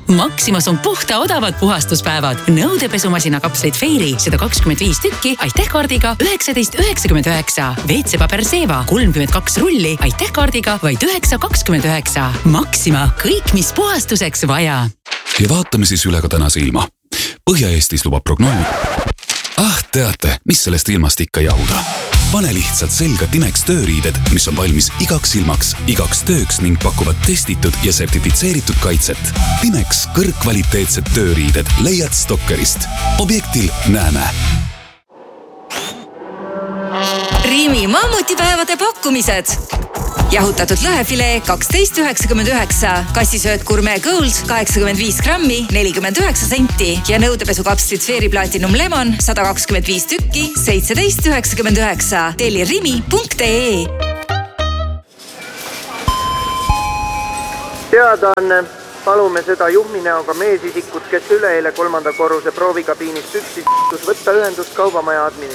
Maximas on puhta odavad puhastuspäevad. Nõudepesumasina kapslid Fairy 125 tükki, aitäh kaardiga 19,99. WC-paber Seva 32 rulli, aitäh kaardiga vaid 9,29. Maxima, kõik mis puhastuseks vaja. Ja vaatame siis üle ka tänase ilma. Põhja-Eestis lubab prognoos. Teate, mis sellest ilmast ikka jahuda? Pane lihtsalt selga Timex tööriided, mis on valmis igaks ilmaks, igaks tööks ning pakuvad testitud ja sertifitseeritud kaitset. Timex kõrgkvaliteetsed tööriided leiad Stokkerist. Objektil näeme. Rimi mammutipäevade pakkumised. Jahutatud lõhefilee 12,99, kassisööt Gourmet Gold 85 grammi 49 senti ja nõudepesukapslid Sfeeri Platinum Lemon 125 tükki 17,99. Telli rimi.ee. Teadaanne. Palume seda juhminäoga meesisikut, kes üleeile 3. korruse proovikabiinist üksis võtta ühendust kaubamaja admini.